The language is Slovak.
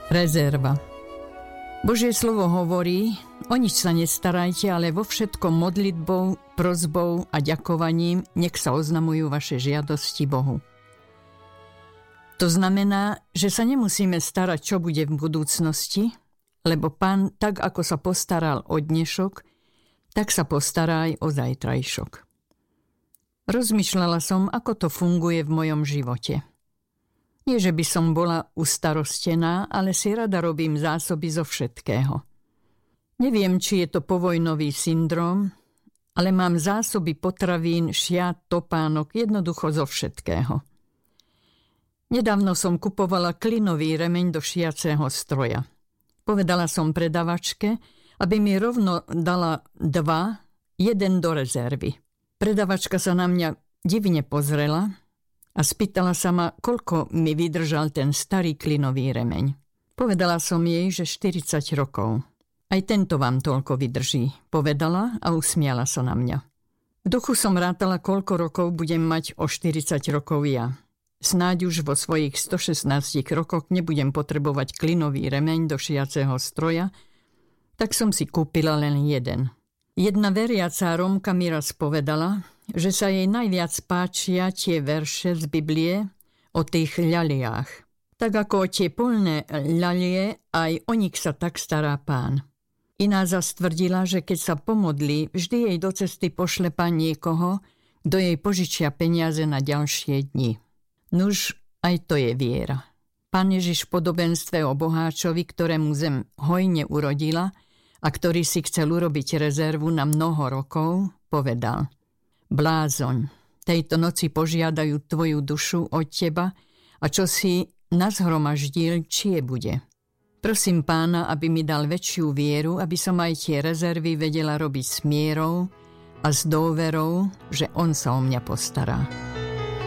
Rezerva. Božie slovo hovorí: o nič sa nestarajte, ale vo všetkom modlitbou, prosbou a ďakovaním nech sa oznamujú vaše žiadosti Bohu. To znamená, že sa nemusíme starať, čo bude v budúcnosti, lebo Pán, tak ako sa postaral o dnešok, tak sa postará aj o zajtrajšok. Rozmýšľala som, ako to funguje v mojom živote. Nie, že by som bola ustarostená, ale si rada robím zásoby zo všetkého. Neviem, či je to povojnový syndrom, ale mám zásoby potravín, šiat, topánok, jednoducho zo všetkého. Nedávno som kupovala klinový remeň do šiaceho stroja. Povedala som predavačke, aby mi rovno dala 2, jeden do rezervy. Predavačka sa na mňa divne pozrela a spýtala sa ma, koľko mi vydržal ten starý klinový remeň. Povedala som jej, že 40 rokov. Aj tento vám toľko vydrží, povedala a usmiala sa na mňa. V duchu som rátala, koľko rokov budem mať o 40 rokov ja. Snáď už vo svojich 116 rokoch nebudem potrebovať klinový remeň do šiaceho stroja, tak som si kúpila len jeden. Jedna veriaca Rómka mi raz povedala, že sa jej najviac páčia tie verše z Biblie o tých ľaliách. Tak ako o tie poľné ľalie, aj o nich sa tak stará Pán. Iná zas tvrdila, že keď sa pomodlí, vždy jej do cesty pošle Pán niekoho, kto jej požičia peniaze na ďalšie dni. Nuž, aj to je viera. Pán Ježiš v podobenstve o boháčovi, ktorému zem hojne urodila a ktorý si chcel urobiť rezervu na mnoho rokov, povedal: Blázoň, tejto noci požiadajú tvoju dušu od teba a čo si nazhromaždil, čie bude. Prosím Pána, aby mi dal väčšiu vieru, aby som aj tie rezervy vedela robiť s mierou a s dôverou, že on sa o mňa postará.